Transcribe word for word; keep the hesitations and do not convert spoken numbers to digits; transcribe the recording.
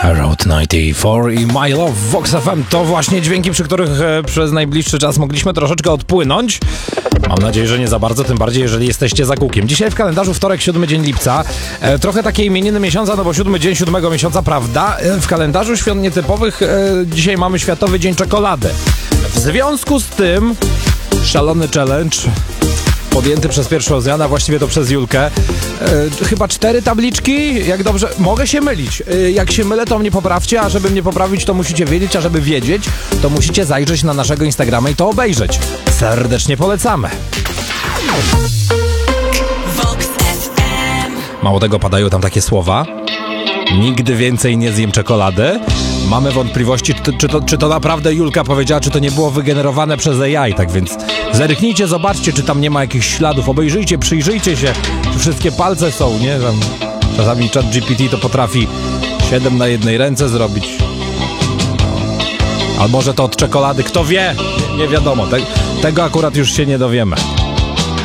Route dziewięćdziesiąt cztery i My Love w Vox F M to właśnie dźwięki, przy których e, przez najbliższy czas mogliśmy troszeczkę odpłynąć. Mam nadzieję, że nie za bardzo, tym bardziej, jeżeli jesteście za kółkiem. Dzisiaj w kalendarzu wtorek, siódmy dzień lipca. E, trochę takie imieniny miesiąca, no bo siódmy dzień siódmego miesiąca, prawda? E, w kalendarzu świąt nietypowych e, dzisiaj mamy Światowy Dzień Czekolady. W związku z tym szalony challenge podjęty przez pierwszą zmianę, właściwie to przez Julkę. E, chyba cztery tabliczki, jak dobrze... Mogę się mylić. E, jak się mylę, to mnie poprawcie, a żeby mnie poprawić, to musicie wiedzieć, a żeby wiedzieć, to musicie zajrzeć na naszego Instagrama i to obejrzeć. Serdecznie polecamy. Mało tego, padają tam takie słowa. Nigdy więcej nie zjem czekolady. Mamy wątpliwości, czy to, czy, to, czy to naprawdę Julka powiedziała, czy to nie było wygenerowane przez A I, tak więc zerknijcie, zobaczcie, czy tam nie ma jakichś śladów, obejrzyjcie, przyjrzyjcie się, czy wszystkie palce są, nie? Tam czasami ChatGPT to potrafi siedem na jednej ręce zrobić. A może to od czekolady, kto wie? Nie, nie wiadomo, Te, tego akurat już się nie dowiemy.